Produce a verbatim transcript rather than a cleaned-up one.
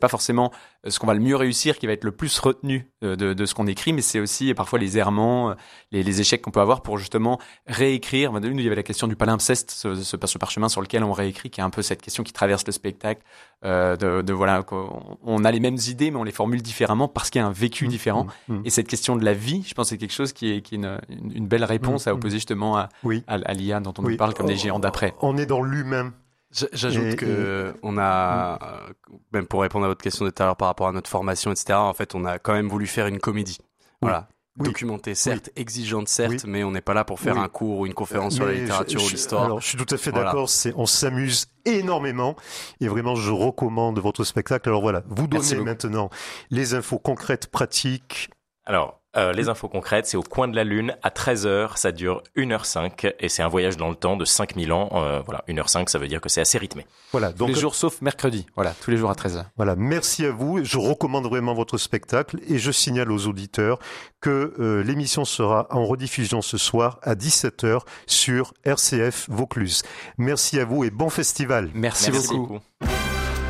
pas forcément ce qu'on va le mieux réussir qui va être le plus retenu de, de, de ce qu'on écrit, mais c'est aussi parfois les errements, les, les échecs qu'on peut avoir pour justement réécrire. Nous, il y avait la question du palimpseste, ce, ce, ce parchemin sur lequel on réécrit, qui est un peu cette question qui traverse le spectacle, euh, de, de voilà, on, on a les mêmes idées, mais on les formule différemment parce qu'il y a un vécu mmh, différent. Mmh, mmh. Et cette question de la vie, je pense, c'est quelque chose qui est, qui est une, une belle réponse mmh, à opposer justement à, oui. à, à l'I A dont on oui. nous parle comme des géants d'après. On est dans l'humain. J'ajoute et, que et... on a, euh, même pour répondre à votre question de tout à l'heure par rapport à notre formation, et cetera, en fait, on a quand même voulu faire une comédie. Voilà. Oui. Documentée, certes, oui. exigeante, certes, oui. mais on n'est pas là pour faire oui. un cours ou une conférence mais sur la littérature je, ou l'histoire. Alors, je suis tout à fait d'accord, voilà. c'est, on s'amuse énormément et vraiment, je recommande votre spectacle. Alors voilà, vous donnez maintenant les infos concrètes, pratiques. Alors, Euh, les infos concrètes, c'est au coin de la Lune à treize heures, ça dure une heure cinq et c'est un voyage dans le temps de cinq mille ans. Euh, voilà, une heure cinq, ça veut dire que c'est assez rythmé. Voilà, donc tous les jours sauf mercredi. Voilà, tous les jours à treize heures. Voilà, merci à vous. Je recommande vraiment votre spectacle et je signale aux auditeurs que euh, l'émission sera en rediffusion ce soir à dix-sept heures sur R C F Vaucluse. Merci à vous et bon festival. Merci, merci beaucoup. beaucoup.